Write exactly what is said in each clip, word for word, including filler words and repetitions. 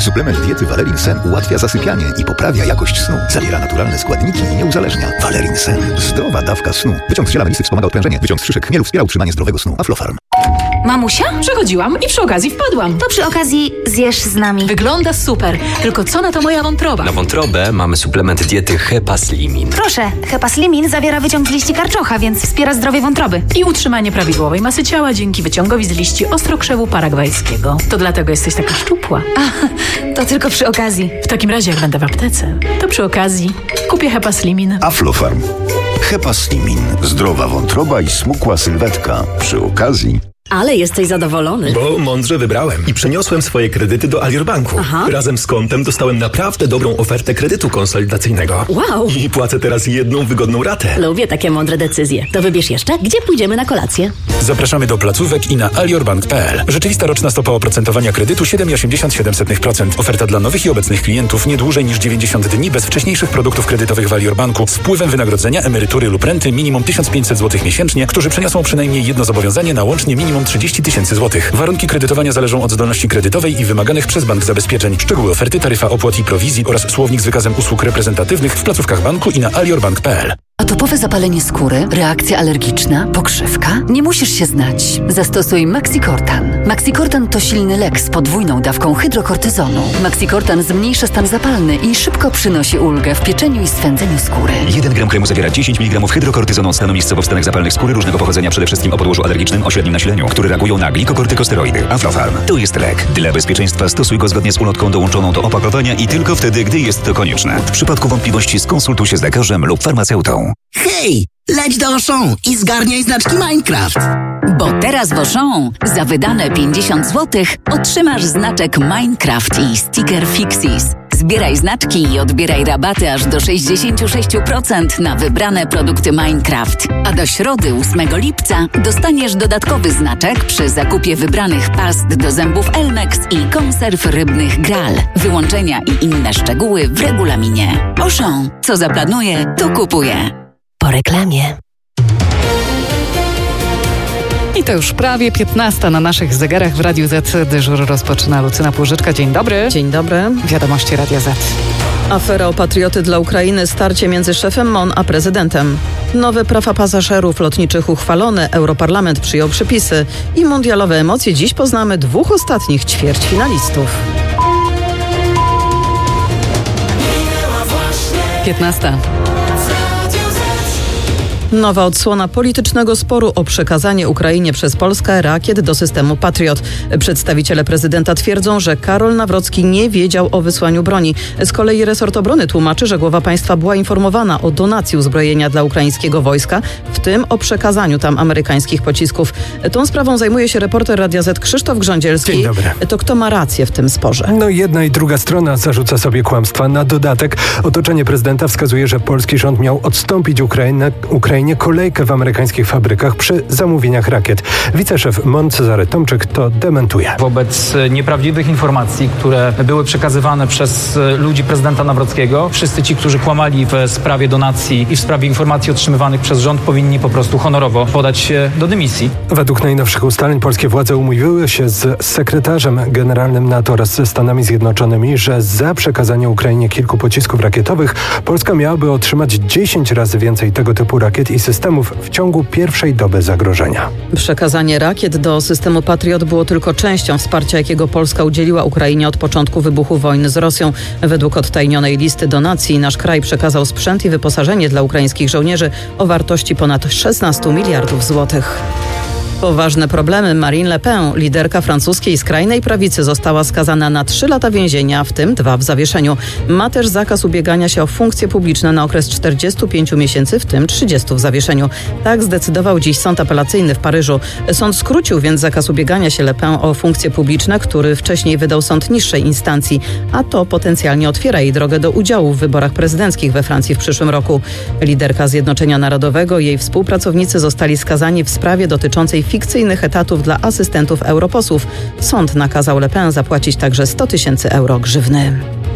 Suplement diety Valerin Sen ułatwia zasypianie i poprawia jakość snu. Zawiera naturalne składniki i nie uzależnia. Valerin Sen. Zdrowa dawka snu. Wyciąg z ziela melisy wspomaga odprężenie. Wyciąg z szyszek chmielu wspiera utrzymanie zdrowego snu. Aflofarm. Mamusia? Przechodziłam i przy okazji wpadłam. To przy okazji zjesz z nami. Wygląda super. Tylko co na to moja wątroba? Na wątrobę mamy suplement diety Hepaslimin. Proszę, Hepaslimin zawiera wyciąg z liści karczocha, więc wspiera zdrowie wątroby. I utrzymanie prawidłowej masy ciała dzięki wyciągowi z liści ostrokrzewu paragwajskiego. To dlatego jesteś taka szczupła. A, to tylko przy okazji. W takim razie, jak będę w aptece, to przy okazji kupię Hepaslimin. Aflofarm. Hepaslimin. Zdrowa wątroba i smukła sylwetka. Przy okazji... Ale jesteś zadowolony. Bo mądrze wybrałem i przeniosłem swoje kredyty do Alior Banku. Aha. Razem z kontem dostałem naprawdę dobrą ofertę kredytu konsolidacyjnego. Wow. I płacę teraz jedną wygodną ratę. Lubię takie mądre decyzje. To wybierz jeszcze, gdzie pójdziemy na kolację. Zapraszamy do placówek i na aliorbank kropka p l. Rzeczywista roczna stopa oprocentowania kredytu siedem przecinek osiemdziesiąt siedem procent. Oferta dla nowych i obecnych klientów nie dłużej niż dziewięćdziesiąt dni bez wcześniejszych produktów kredytowych w Alior Banku z wpływem wynagrodzenia, emerytury lub renty minimum tysiąc pięćset złotych miesięcznie, którzy przeniosą przynajmniej jedno zobowiązanie na łącznie minimum trzydzieści tysięcy złotych. Warunki kredytowania zależą od zdolności kredytowej i wymaganych przez bank zabezpieczeń. Szczegóły oferty, taryfa opłat i prowizji oraz słownik z wykazem usług reprezentatywnych w placówkach banku i na aliorbank kropka p l. Atopowe zapalenie skóry, reakcja alergiczna, pokrzywka? Nie musisz się znać. Zastosuj Maxicortan. Maxicortan to silny lek z podwójną dawką hydrokortyzonu. Maxicortan zmniejsza stan zapalny i szybko przynosi ulgę w pieczeniu i swędzeniu skóry. jeden gram kremu zawiera dziesięć miligramów hydrokortyzonu od stanu miejscowo w stanach zapalnych skóry różnego pochodzenia, przede wszystkim o podłożu alergicznym o średnim nasileniu, które reagują na glikokortykosteroidy. Aflofarm. To jest lek. Dla bezpieczeństwa stosuj go zgodnie z ulotką dołączoną do opakowania i tylko wtedy, gdy jest to konieczne. W przypadku wątpliwości skonsultuj się z lekarzem lub farmaceutą. Hej, leć do Auchan i zgarniaj znaczki Minecraft. Bo teraz w Auchan za wydane pięćdziesiąt złotych otrzymasz znaczek Minecraft i sticker Fixis. Zbieraj znaczki i odbieraj rabaty aż do sześćdziesiąt sześć procent na wybrane produkty Minecraft. A do środy ósmego lipca dostaniesz dodatkowy znaczek przy zakupie wybranych past do zębów Elmex i konserw rybnych Gral. Wyłączenia i inne szczegóły w regulaminie. Auchan. Co zaplanuje, to kupuje. Po reklamie. I to już prawie piętnasta na naszych zegarach w Radiu Z. Dyżur rozpoczyna Lucyna Płużyczka. Dzień dobry. Dzień dobry. Wiadomości Radia Z. Afera o patrioty dla Ukrainy, starcie między szefem M O N a prezydentem. Nowe prawa pasażerów lotniczych uchwalone, Europarlament przyjął przepisy i mundialowe emocje. Dziś poznamy dwóch ostatnich ćwierćfinalistów. piętnasta. Nowa odsłona politycznego sporu o przekazanie Ukrainie przez Polskę rakiet do systemu Patriot. Przedstawiciele prezydenta twierdzą, że Karol Nawrocki nie wiedział o wysłaniu broni. Z kolei resort obrony tłumaczy, że głowa państwa była informowana o donacji uzbrojenia dla ukraińskiego wojska, w tym o przekazaniu tam amerykańskich pocisków. Tą sprawą zajmuje się reporter Radia Z Krzysztof Grządzielski. Dzień dobry. To kto ma rację w tym sporze? No jedna i druga strona zarzuca sobie kłamstwa. Na dodatek otoczenie prezydenta wskazuje, że polski rząd miał odstąpić Ukrainę, Ukrainie kolejkę w amerykańskich fabrykach przy zamówieniach rakiet. Wiceszef M O N Cezary Tomczyk to dementuje. Wobec nieprawdziwych informacji, które były przekazywane przez ludzi prezydenta Nawrockiego, wszyscy ci, którzy kłamali w sprawie donacji i w sprawie informacji otrzymywanych przez rząd, powinni po prostu honorowo podać się do dymisji. Według najnowszych ustaleń polskie władze umówiły się z sekretarzem generalnym NATO oraz ze Stanami Zjednoczonymi, że za przekazanie Ukrainie kilku pocisków rakietowych Polska miałaby otrzymać dziesięć razy więcej tego typu rakiet i systemów w ciągu pierwszej doby zagrożenia. Przekazanie rakiet do systemu Patriot było tylko częścią wsparcia, jakiego Polska udzieliła Ukrainie od początku wybuchu wojny z Rosją. Według odtajnionej listy donacji nasz kraj przekazał sprzęt i wyposażenie dla ukraińskich żołnierzy o wartości ponad szesnaście miliardów złotych. Poważne problemy. Marine Le Pen, liderka francuskiej skrajnej prawicy, została skazana na trzy lata więzienia, w tym dwa w zawieszeniu. Ma też zakaz ubiegania się o funkcje publiczne na okres czterdziestu pięciu miesięcy, w tym trzydziestu w zawieszeniu. Tak zdecydował dziś sąd apelacyjny w Paryżu. Sąd skrócił więc zakaz ubiegania się Le Pen o funkcje publiczne, który wcześniej wydał sąd niższej instancji, a to potencjalnie otwiera jej drogę do udziału w wyborach prezydenckich we Francji w przyszłym roku. Liderka Zjednoczenia Narodowego i jej współpracownicy zostali skazani w sprawie dotyczącej fikcyjnych etatów dla asystentów europosłów. Sąd nakazał Le Pen zapłacić także sto tysięcy euro grzywny.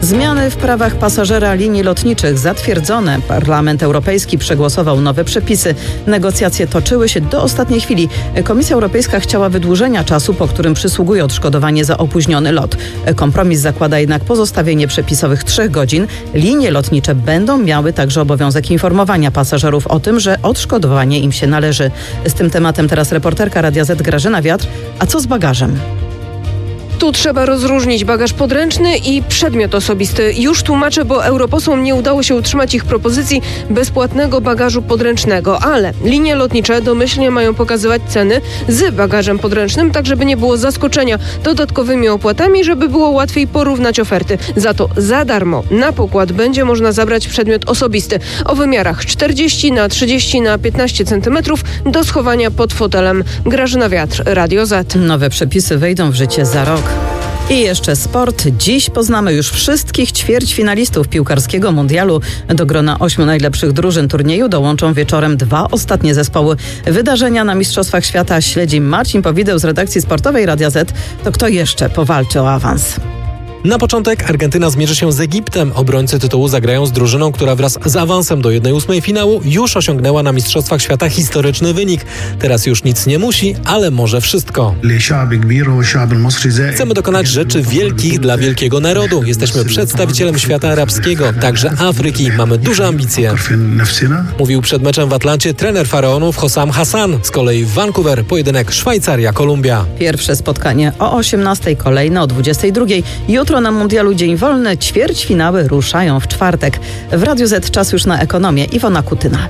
Zmiany w prawach pasażera linii lotniczych zatwierdzone. Parlament Europejski przegłosował nowe przepisy. Negocjacje toczyły się do ostatniej chwili. Komisja Europejska chciała wydłużenia czasu, po którym przysługuje odszkodowanie za opóźniony lot. Kompromis zakłada jednak pozostawienie przepisowych trzech godzin. Linie lotnicze będą miały także obowiązek informowania pasażerów o tym, że odszkodowanie im się należy. Z tym tematem teraz reporterka Radia Z Grażyna Wiatr. A co z bagażem? Tu trzeba rozróżnić bagaż podręczny i przedmiot osobisty. Już tłumaczę, bo europosłom nie udało się utrzymać ich propozycji bezpłatnego bagażu podręcznego, ale linie lotnicze domyślnie mają pokazywać ceny z bagażem podręcznym, tak żeby nie było zaskoczenia dodatkowymi opłatami, żeby było łatwiej porównać oferty. Za to za darmo na pokład będzie można zabrać przedmiot osobisty o wymiarach czterdzieści na trzydzieści na piętnaście centymetrów do schowania pod fotelem. Grażyna Wiatr, Radio Z. Nowe przepisy wejdą w życie za rok. I jeszcze sport. Dziś poznamy już wszystkich ćwierćfinalistów piłkarskiego mundialu. Do grona ośmiu najlepszych drużyn turnieju dołączą wieczorem dwa ostatnie zespoły. Wydarzenia na Mistrzostwach Świata śledzi Marcin Powideł z redakcji sportowej Radia Z. To kto jeszcze powalczy o awans? Na początek Argentyna zmierzy się z Egiptem. Obrońcy tytułu zagrają z drużyną, która wraz z awansem do jednej ósmej finału już osiągnęła na Mistrzostwach Świata historyczny wynik. Teraz już nic nie musi, ale może wszystko. Chcemy dokonać rzeczy wielkich dla wielkiego narodu. Jesteśmy przedstawicielem świata arabskiego, także Afryki. Mamy duże ambicje. Mówił przed meczem w Atlancie trener Faraonów Hossam Hassan. Z kolei w Vancouver pojedynek Szwajcaria-Kolumbia. Pierwsze spotkanie o osiemnastej, kolejne o dwudziestej drugiej. Jutro na mundialu dzień wolny, ćwierćfinały ruszają w czwartek. W Radiu Z czas już na ekonomię. Iwona Kutyna.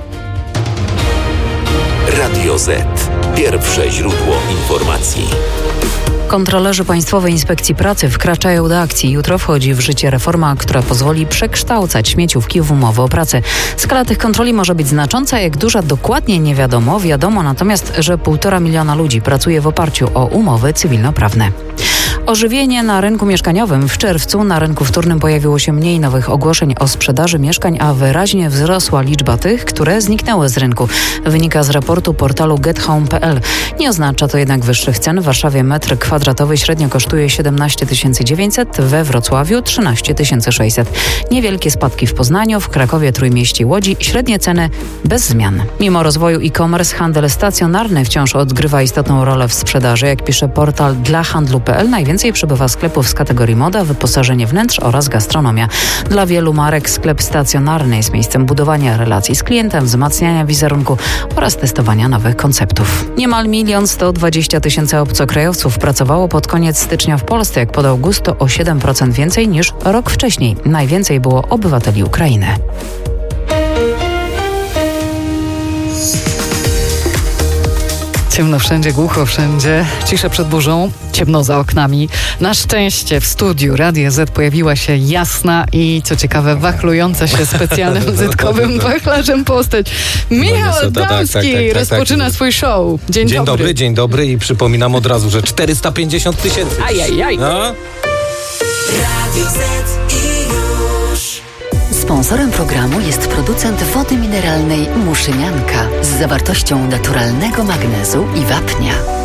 Radio Z. Pierwsze źródło informacji. Kontrolerzy Państwowej Inspekcji Pracy wkraczają do akcji. Jutro wchodzi w życie reforma, która pozwoli przekształcać śmieciówki w umowy o pracę. Skala tych kontroli może być znacząca, jak duża dokładnie nie wiadomo. Wiadomo natomiast, że półtora miliona ludzi pracuje w oparciu o umowy cywilnoprawne. Ożywienie na rynku mieszkaniowym. W czerwcu na rynku wtórnym pojawiło się mniej nowych ogłoszeń o sprzedaży mieszkań, a wyraźnie wzrosła liczba tych, które zniknęły z rynku. Wynika z raportu portalu get home kropka p l. Nie oznacza to jednak wyższych cen. W Warszawie metr kwadratowy średnio kosztuje siedemnaście tysięcy dziewięćset, we Wrocławiu trzynaście tysięcy sześćset. Niewielkie spadki w Poznaniu, w Krakowie, Trójmieście i Łodzi. Średnie ceny bez zmian. Mimo rozwoju e-commerce handel stacjonarny wciąż odgrywa istotną rolę w sprzedaży. Jak pisze portal dla handlu kropka p l, najwięcej przybywa sklepów z kategorii moda, wyposażenie wnętrz oraz gastronomia. Dla wielu marek sklep stacjonarny jest miejscem budowania relacji z klientem, wzmacniania wizerunku oraz testowania nowych konceptów. Niemal milion sto dwadzieścia tysięcy obcokrajowców pracowało pod koniec stycznia w Polsce. Jak podał GUS, to o siedem procent więcej niż rok wcześniej. Najwięcej było obywateli Ukrainy. Ciemno wszędzie, głucho wszędzie, cisza przed burzą, ciemno za oknami. Na szczęście w studiu Radia Z pojawiła się jasna i, co ciekawe, wachlująca się specjalnym zytkowym wachlarzem postać. Michał Adamski tak, tak, tak, tak, rozpoczyna tak, tak. swój show. Dzień, dzień dobry. dobry. Dzień dobry i przypominam od razu, że czterysta pięćdziesiąt tysięcy. Ajajaj. No? Radio Z i już. Sponsorem programu jest producent wody mineralnej Muszynianka z zawartością naturalnego magnezu i wapnia.